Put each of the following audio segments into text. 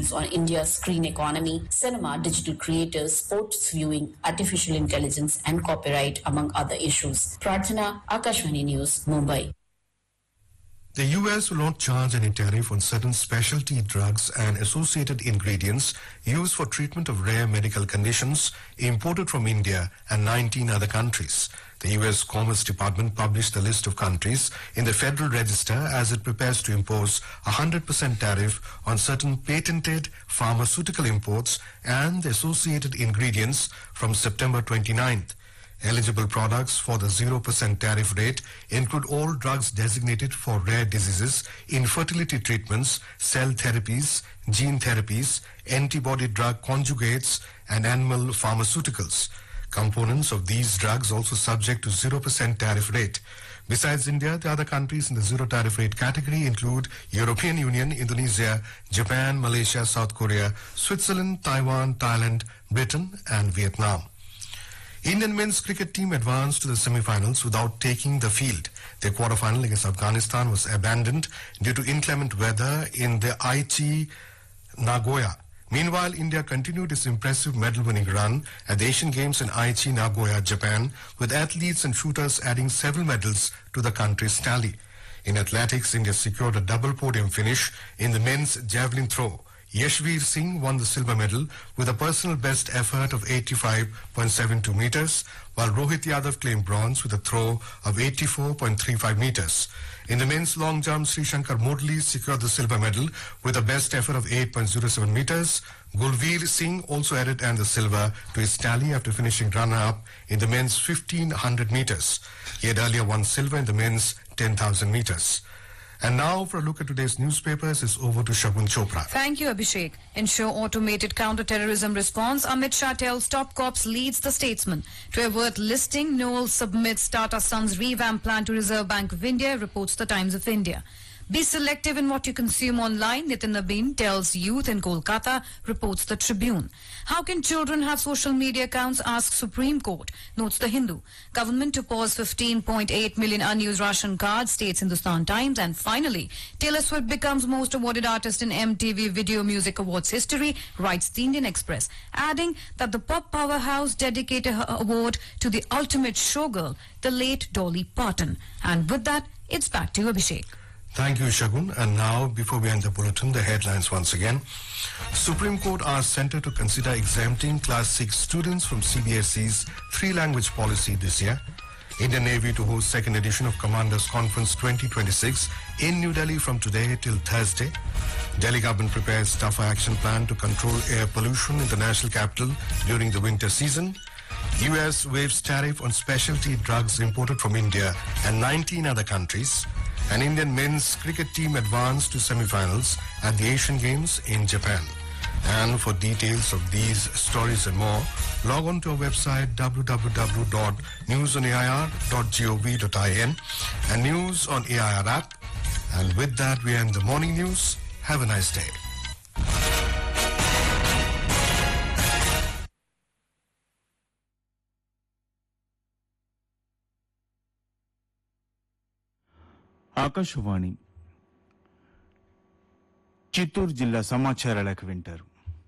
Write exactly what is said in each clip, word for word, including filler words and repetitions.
views on India's green economy, cinema, digital creators, sports viewing, artificial intelligence, and copyright, among other issues. Pradhana, Akashvani News, Mumbai. The U S will not charge any tariff on certain specialty drugs and associated ingredients used for treatment of rare medical conditions imported from India and nineteen other countries. The U S Commerce Department published the list of countries in the Federal Register as it prepares to impose a one hundred percent tariff on certain patented pharmaceutical imports and the associated ingredients from September twenty-ninth. Eligible products for the zero percent tariff rate include all drugs designated for rare diseases, infertility treatments, cell therapies, gene therapies, antibody drug conjugates, and animal pharmaceuticals. Components of these drugs also subject to zero percent tariff rate. Besides India, the other countries in the zero tariff rate category include European Union, Indonesia, Japan, Malaysia, South Korea, Switzerland, Taiwan, Thailand, Britain, and Vietnam. Indian men's cricket team advanced to the semi-finals without taking the field. Their quarter-final against Afghanistan was abandoned due to inclement weather in the Aichi, Nagoya. Meanwhile, India continued its impressive medal-winning run at the Asian Games in Aichi, Nagoya, Japan, with athletes and shooters adding several medals to the country's tally. In athletics, India secured a double podium finish in the men's javelin throw. Yashveer Singh won the silver medal with a personal best effort of eighty-five point seven two meters, while Rohit Yadav claimed bronze with a throw of eighty-four point three five meters. In the men's long jump, Sri Shankar Murli secured the silver medal with a best effort of eight point zero seven meters. Gulveer Singh also added and the silver to his tally after finishing runner-up in the men's fifteen hundred meters. He had earlier won silver in the men's ten thousand meters. And now, for a look at today's newspapers, it's over to Shagun Chopra. Thank you, Abhishek. Ensure automated counter-terrorism response. Amit Shah tells top cops leads the statesman. To avert listing, Noel submits Tata Sons revamp plan to Reserve Bank of India, reports the Times of India. Be selective in what you consume online, Nitin Nabin tells youth in Kolkata, reports the Tribune. How can children have social media accounts, asks Supreme Court, notes the Hindu. Government to pause fifteen point eight million unused ration cards, states Hindustan Times. And finally, Taylor Swift becomes most awarded artist in M T V Video Music Awards history, writes the Indian Express, adding that the pop powerhouse dedicated her award to the ultimate showgirl, the late Dolly Parton. And with that, it's back to you, Abhishek. Thank you, Shagun. And now, before we end the bulletin, the headlines once again. Supreme Court asked Centre to consider exempting Class six students from C B S E's three-language policy this year. Indian Navy to host second edition of Commanders Conference twenty twenty-six in New Delhi from today till Thursday. Delhi government prepares tougher action plan to control air pollution in the national capital during the winter season. U S waives tariff on specialty drugs imported from India and nineteen other countries. An Indian men's cricket team advanced to semi-finals at the Asian Games in Japan. And for details of these stories and more, log on to our website w w w dot news on a i r dot gov dot in and News on A I R app. And with that, we end the morning news. Have a nice day. Akashvani Chittoor జిల్లా సమాచారాలకు వింటారు.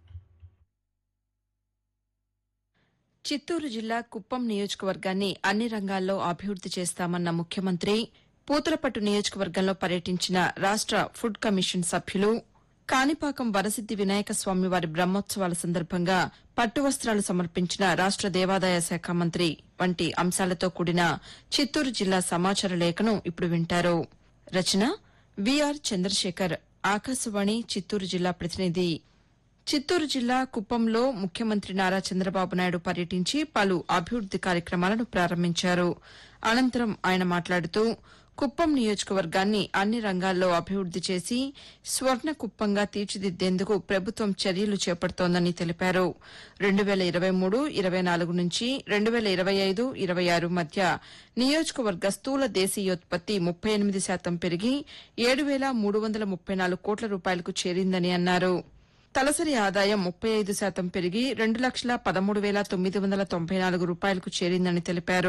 చిత్తూరు జిల్లా కుప్పం నియోజకవర్గాన్ని అన్ని రంగాల్లో అభివృద్ది చేస్తామన్న ముఖ్యమంత్రి పూతలపట్టు నియోజకవర్గంలో పర్యటించిన రాష్ట ఫుడ్ కమిషన్ సభ్యులు కాణిపాకం వరసిద్ది వినాయక స్వామి వారి బ్రహ్మోత్సవాల సందర్భంగా పట్టు వస్త్రాలు సమర్పించిన రాష్ట దేవాదాయ శాఖ మంత్రి వంటి అంశాలతో కూడిన చిత్తూరు జిల్లా సమాచార లేఖను ఇప్పుడు వింటారు. రచన విఆర్ చంద్రశేఖర్, ఆకాశవాణి చిత్తూరు జిల్లా ప్రతినిధి. చిత్తూరు జిల్లా కుప్పంలో ముఖ్యమంత్రి నారా చంద్రబాబు నాయుడు పర్యటించి పలు అభివృద్ది కార్యక్రమాలను ప్రారంభించారు. అనంతరం ఆయన మాట్లాడుతూ కుప్పం నియోజకవర్గాన్ని అన్ని రంగాల్లో అభివృద్ది చేసి స్వర్ణ కుప్పంగా తీర్చిదిద్దేందుకు ప్రభుత్వం చర్యలు చేపడుతోందని తెలిపారు. రెండు వేల ఇరవై మూడు ఇరవై నాలుగు నుంచి రెండు వేల ఇరవై ఐదు ఇరవై ఆరు మధ్య నియోజకవర్గ స్థూల దేశీయోత్పత్తి ముప్పై ఎనిమిది శాతం పెరిగి ఏడు వేల మూడు వందల ముప్పై నాలుగు కోట్ల రూపాయలకు చేరిందని అన్నారు. తలసరి ఆదాయం ముప్పై ఐదు శాతం పెరిగి రెండు లక్షల పదమూడు వేల తొమ్మిది వందల తొంభై నాలుగు రూపాయలకు చేరిందని తెలిపారు.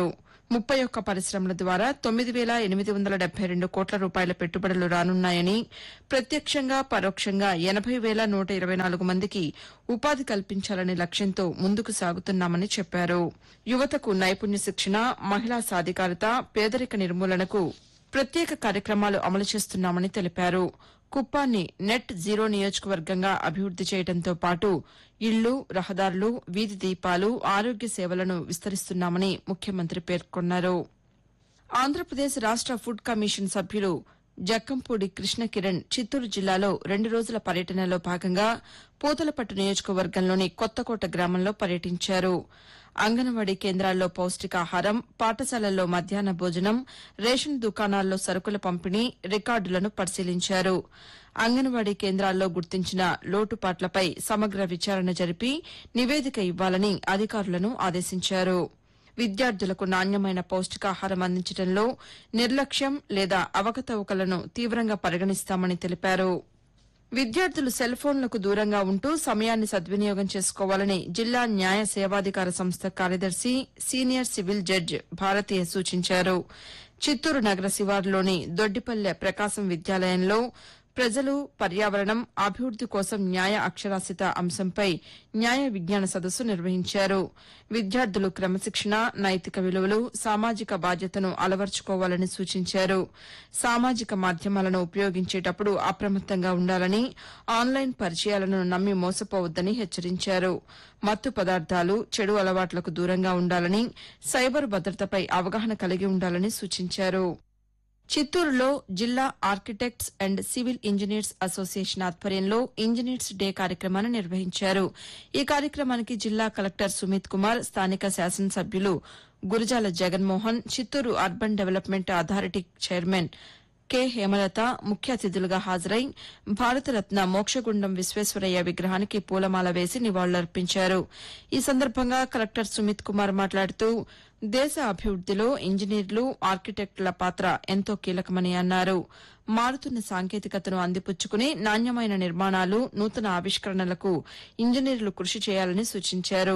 ముప్పై ఒక్క పరిశ్రమల ద్వారా తొమ్మిది వేల ఎనిమిది వందల డెబ్బై రెండు కోట్ల రూపాయల పెట్టుబడులు రానున్నాయని, ప్రత్యక్షంగా పరోక్షంగా ఎనబై వేల నూట ఇరవై నాలుగు మందికి ఉపాధి కల్పించాలనే లక్ష్యంతో ముందుకు సాగుతున్నామని చెప్పారు. యువతకు నైపుణ్య శిక్షణ, మహిళా సాధికారత, పేదరిక నిర్మూలనకు ప్రత్యేక కార్యక్రమాలు అమలు చేస్తున్నామని తెలిపారు. కుప్పాన్ని నెట్ జీరో నియోజకవర్గంగా అభివృద్ది చేయడంతో పాటు ఇళ్లు, రహదారులు, వీధి దీపాలు, ఆరోగ్య సేవలను విస్తరిస్తున్నామని ముఖ్యమంత్రి పేర్కొన్నారు. ఆంధ్రప్రదేశ్ రాష్ట ఫుడ్ కమిషన్ సభ్యులు జక్కంపూడి కృష్ణ కిరణ్ చిత్తూరు జిల్లాలో రెండు రోజుల పర్యటనలో భాగంగా పూతలపట్టు నియోజకవర్గంలోని కొత్తకోట గ్రామంలో పర్యటించారు. అంగన్వాడీ కేంద్రాల్లో పౌష్టికాహారం, పాఠశాలల్లో మధ్యాహ్న భోజనం, రేషన్ దుకాణాల్లో సరుకుల పంపిణీ రికార్డులను పరిశీలించారు. అంగన్వాడీ కేంద్రాల్లో గుర్తించిన లోటుపాట్లపై సమగ్ర విచారణ జరిపి నివేదిక ఇవ్వాలని అధికారులను ఆదేశించారు. విద్యార్థులకు నాణ్యమైన పౌష్టికాహారం అందించడంలో నిర్లక్ష్యం లేదా అవకతవకలను తీవ్రంగా పరిగణిస్తామని తెలిపారు. విద్యార్థులు సెల్ ఫోన్లకు దూరంగా ఉంటూ సమయాన్ని సద్వినియోగం చేసుకోవాలని జిల్లా న్యాయ సేవాధికార సంస్థ కార్యదర్శి, సీనియర్ సివిల్ జడ్జి భారతీయ సూచించారు. చిత్తూరు నగర శివారులోని దొడ్డిపల్లె ప్రకాశం విద్యాలయంలో ప్రజలు, పర్యావరణం, అభివృద్ది కోసం న్యాయ అక్షరాస్యత అంశంపై న్యాయ విజ్ఞాన సదస్సు నిర్వహించారు. విద్యార్థులు క్రమశిక్షణ, నైతిక విలువలు, సామాజిక బాధ్యతను అలవర్చుకోవాలని సూచించారు. సామాజిక మాధ్యమాలను ఉపయోగించేటప్పుడు అప్రమత్తంగా ఉండాలని, ఆన్లైన్ పరిచయాలను నమ్మి మోసపోవద్దని హెచ్చరించారు. మత్తు పదార్థాలు, చెడు అలవాట్లకు దూరంగా ఉండాలని, సైబర్ భద్రతపై అవగాహన కలిగి ఉండాలని సూచించారు. చిత్తూరులో జిల్లా architects and civil engineers association ఆధ్వర్యంలో ఇంజనీర్స్ డే కార్యక్రమాన్ని నిర్వహించారు. ఈ కార్యక్రమానికి జిల్లా కలెక్టర్ సుమిత్ కుమార్, స్థానిక శాసనసభ్యులు Gurazala Jaganmohan, Chittoor urban development authority chairman K Hemalatha ముఖ్య అతిథులుగా హాజరై భారతరత్న మోక్షగుండం విశ్వేశ్వరయ్య విగ్రహానికి పూలమాల వేసి నివాళులర్పించారు. ఈ సందర్భంగా కలెక్టర్ సుమిత్ కుమార్ మాట్లాడుతూ దేశ అభివృద్దిలో ఇంజనీర్లు, ఆర్కిటెక్టుల పాత్ర ఎంతో కీలకమని అన్నారు. మారుతున్న సాంకేతికతను అందిపుచ్చుకుని నాణ్యమైన నిర్మాణాలు, నూతన ఆవిష్కరణలకు ఇంజనీర్లు కృషి చేయాలని సూచించారు.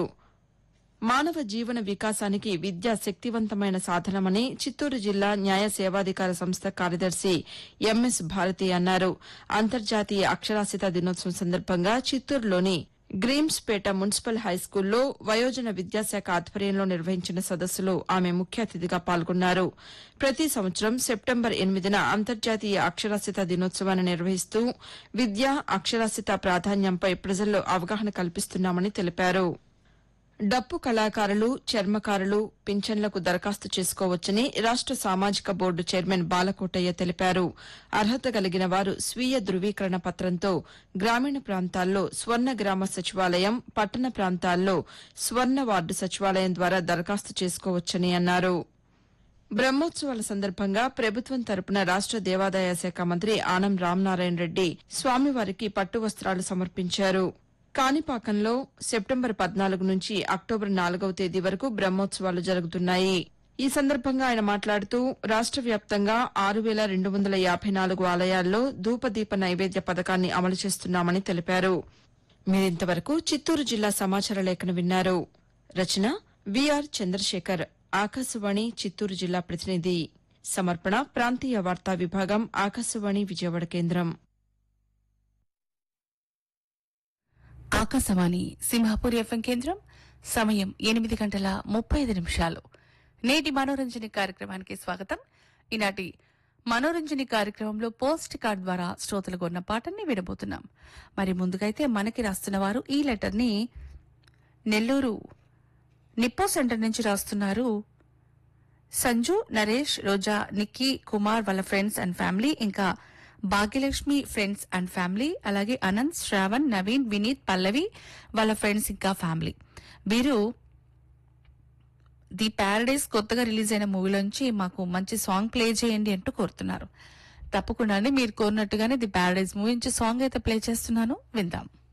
మానవ జీవన వికాసానికి విద్య శక్తివంతమైన సాధనమని చిత్తూరు జిల్లా న్యాయ సేవాధికార సంస్థ కార్యదర్శి ఎంఎస్ భారతి అన్నారు. అంతర్జాతీయ అక్షరాస్యత దినోత్సవం సందర్భంగా చిత్తూరులోని గ్రీమ్స్పేట మున్సిపల్ హైస్కూల్లో వయోజన విద్యాశాఖ ఆధ్వర్యంలో నిర్వహించిన సదస్సులో ఆమె ముఖ్య అతిథిగా పాల్గొన్నారు. ప్రతి సంవత్సరం సెప్టెంబర్ ఎనిమిదిన అంతర్జాతీయ అక్షరాస్యత దినోత్సవాన్ని నిర్వహిస్తూ విద్య, అక్షరాస్యత ప్రాధాన్యంపై ప్రజల్లో అవగాహన కల్పిస్తున్నామని తెలిపారు. డప్పు కళాకారులు, చర్మకారులు పింఛన్లకు దరఖాస్తు చేసుకోవచ్చని రాష్ట సామాజిక బోర్డు చైర్మన్ బాలకోటయ్య తెలిపారు. అర్హత కలిగిన వారు స్వీయ ధృవీకరణ పత్రంతో గ్రామీణ ప్రాంతాల్లో స్వర్ణ గ్రామ సచివాలయం, పట్టణ ప్రాంతాల్లో స్వర్ణ వార్డు సచివాలయం ద్వారా దరఖాస్తు చేసుకోవచ్చని అన్నారు. బ్రహ్మోత్సవాల సందర్భంగా ప్రభుత్వం తరపున రాష్ట దేవాదాయ శాఖ మంత్రి ఆనం రామనారాయణ రెడ్డి స్వామివారికి పట్టు వస్త్రాలు సమర్పించారు. కాణిపాకంలో సెప్టెంబర్ పద్నాలుగు నుంచి అక్టోబర్ నాలుగవ తేదీ వరకు బ్రహ్మోత్సవాలు జరుగుతున్నాయి. ఈ సందర్భంగా ఆయన మాట్లాడుతూ రాష్ట వ్యాప్తంగా ఆరు వేల రెండు వందల యాభై నాలుగు ఆలయాల్లో ధూపదీప నైవేద్య పథకాన్ని అమలు చేస్తున్నామని తెలిపారు. మీరింతవరకు చిత్తూరు జిల్లా సమాచార లేఖను విన్నారు. రచన విఆర్ చంద్రశేఖర్, ఆకాశవాణి చిత్తూరు జిల్లా ప్రతినిధి. సమర్పణ ప్రాంతీయ వార్తా విభాగం, ఆకాశవాణి విజయవాడ కేంద్రం. ఆకాశవాణి సింహాపూర్ ఎఫ్ఎం కేంద్రం. సమయం ఎనిమిది గంటల ముప్పై ఐదు నిమిషాలు. నేటి మనోరంజని కార్యక్రమానికి స్వాగతం. ఈనాటి మనోరంజని కార్యక్రమంలో పోస్ట్ కార్డ్ ద్వారా శ్రోతలు కొన్న పాటల్ని వినబోతున్నాం. మరి ముందుకైతే మనకి రాస్తున్న వారు ఈ లెటర్ ని నెల్లూరు నిప్పో సెంటర్ నుంచి రాస్తున్నారు. సంజు, నరేష్, రోజా, నిక్కీ, కుమార్ వాళ్ళ ఫ్రెండ్స్ అండ్ ఫ్యామిలీ, ఇంకా భాగ్యలక్ష్మి ఫ్రెండ్స్ అండ్ ఫ్యామిలీ, అలాగే అనంత్, శ్రావణ్, నవీన్, వినీత్, పల్లవి వాళ్ళ ఫ్రెండ్స్ ఇంకా ఫ్యామిలీ. వీరు ది ప్యారడైజ్ కొత్తగా రిలీజ్ అయిన మూవీలోంచి మాకు మంచి సాంగ్ ప్లే చేయండి అంటూ కోరుతున్నారు. తప్పకుండా మీరు కోరినట్టుగానే ది ప్యారడైజ్ మూవీ నుంచి సాంగ్ అయితే ప్లే చేస్తున్నాను, విందాం.